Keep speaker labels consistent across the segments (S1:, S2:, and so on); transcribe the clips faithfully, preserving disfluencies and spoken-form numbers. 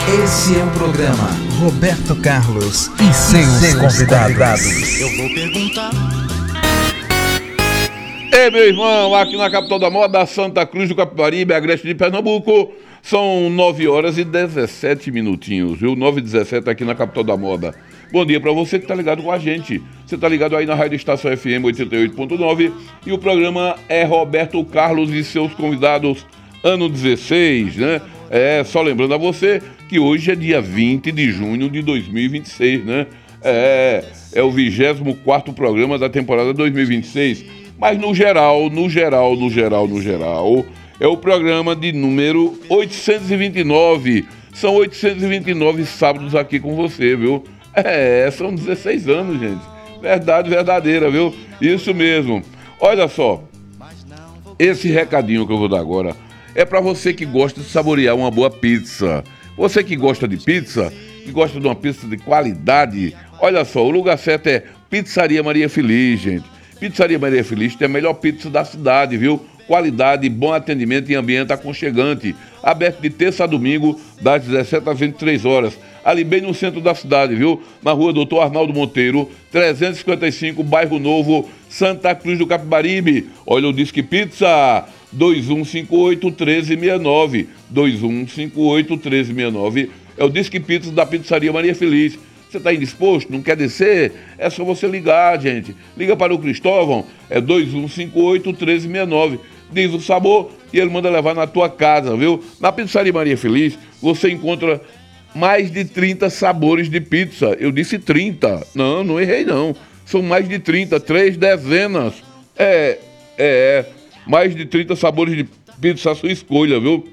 S1: Esse é o programa Roberto Carlos e seus, seus convidados. convidados.
S2: Eu vou perguntar.
S3: Ei, meu irmão, aqui na capital da moda, Santa Cruz do Capibaribe, Agreste de Pernambuco, são nove horas e dezessete minutinhos, viu? nove e dezessete aqui na capital da moda. Bom dia pra você que tá ligado com a gente. Você tá ligado aí na Rádio Estação F M oitenta e oito ponto nove e o programa é Roberto Carlos e seus convidados, ano dezesseis, né? É, só lembrando a você que hoje é dia vinte de junho de dois mil e vinte e seis, né? É, é o vigésimo quarto programa da temporada dois mil e vinte e seis. Mas no geral, no geral, no geral, no geral, é o programa de número oitocentos e vinte e nove. São oitocentos e vinte e nove sábados aqui com você, viu? É, são dezesseis anos, gente. Verdade verdadeira, viu? Isso mesmo. Olha só, esse recadinho que eu vou dar agora é para você que gosta de saborear uma boa pizza. Você que gosta de pizza, que gosta de uma pizza de qualidade, olha só, o lugar certo é Pizzaria Maria Feliz, gente. Pizzaria Maria Feliz tem a melhor pizza da cidade, viu? Qualidade, bom atendimento e ambiente aconchegante. Aberto de terça a domingo, das dezessete às vinte e três horas. Ali bem no centro da cidade, viu? Na rua Doutor Arnaldo Monteiro, trezentos e cinquenta e cinco, Bairro Novo, Santa Cruz do Capibaribe. Olha o Disque Pizza, dois um cinco oito, um três seis nove. dois um cinco oito, um três seis nove. É o Disque Pizza da Pizzaria Maria Feliz. Você está indisposto? Não quer descer? É só você ligar, gente. Liga para o Cristóvão, é dois um cinco oito, um três seis nove. Diz o sabor e ele manda levar na tua casa, viu? Na Pizzaria Maria Feliz, você encontra mais de trinta sabores de pizza. Eu disse trinta. Não, não errei não. São mais de trinta, três dezenas. É, é, mais de trinta sabores de pizza à sua escolha, viu?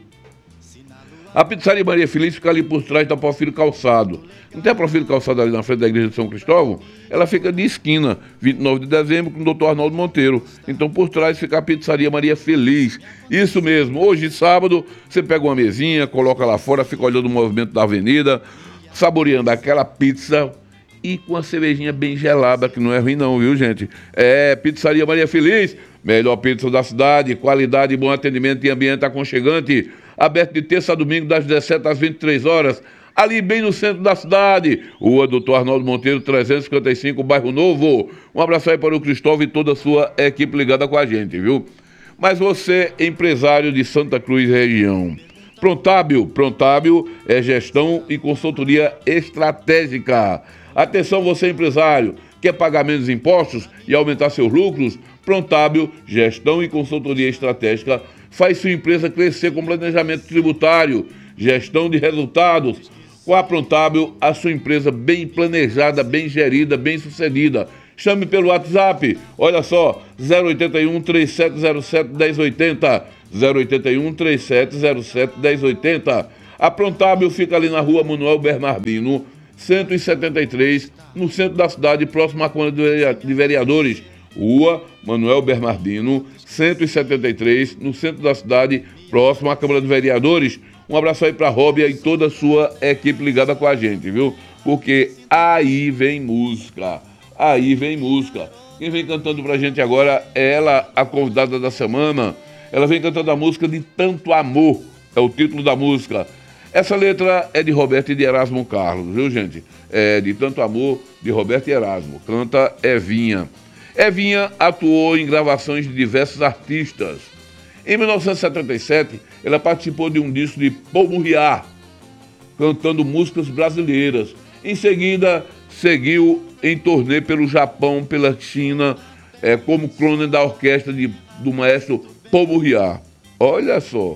S3: A Pizzaria Maria Feliz fica ali por trás da Porfírio Calçado. Não tem a Porfírio Calçado ali na frente da igreja de São Cristóvão? Ela fica de esquina, vinte e nove de dezembro, com o doutor Arnaldo Monteiro. Então por trás fica a Pizzaria Maria Feliz. Isso mesmo, hoje sábado, você pega uma mesinha, coloca lá fora, fica olhando o movimento da avenida, saboreando aquela pizza e com a cervejinha bem gelada, que não é ruim não, viu, gente? É, Pizzaria Maria Feliz, melhor pizza da cidade, qualidade, bom atendimento e ambiente aconchegante. Aberto de terça a domingo, das dezessete às vinte e três horas, ali bem no centro da cidade, Rua Doutor Arnaldo Monteiro, trezentos e cinquenta e cinco, Bairro Novo. Um abraço aí para o Cristóvão e toda a sua equipe ligada com a gente, viu? Mas você, empresário de Santa Cruz e região, Prontábil, Prontábil é gestão e consultoria estratégica. Atenção você, empresário, quer pagar menos impostos e aumentar seus lucros? Prontábil, gestão e consultoria estratégica, faz sua empresa crescer com planejamento tributário, gestão de resultados. Com a Prontábil, a sua empresa bem planejada, bem gerida, bem sucedida. Chame pelo WhatsApp, olha só, zero oito um, três sete zero sete, um zero oito zero, zero oito um, três sete zero sete, um zero oito zero. A Prontábil fica ali na rua Manuel Bernardino, cento e setenta e três, no centro da cidade, próximo à Câmara de Vereadores. Rua Manuel Bernardino, cento e setenta e três, no centro da cidade, próximo à Câmara de Vereadores. Um abraço aí para a Róbia e toda a sua equipe ligada com a gente, viu? Porque aí vem música, aí vem música. Quem vem cantando pra gente agora é ela, a convidada da semana. Ela vem cantando a música De Tanto Amor, é o título da música. Essa letra é de Roberto e de Erasmo Carlos, viu, gente? É De Tanto Amor, de Roberto e Erasmo. Canta Evinha. Evinha atuou em gravações de diversos artistas. Em mil novecentos e setenta e sete, ela participou de um disco de Paul Murriá, cantando músicas brasileiras. Em seguida, seguiu em turnê pelo Japão, pela China, é, como crooner da orquestra de, do maestro Paul Murriá. Olha só,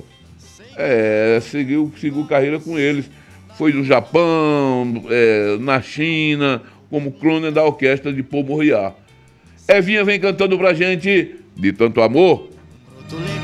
S3: é, seguiu, seguiu carreira com eles. Foi no Japão, é, na China, como crooner da orquestra de Paul Murriá. Evinha vem cantando pra gente De Tanto Amor.
S2: Tô legal.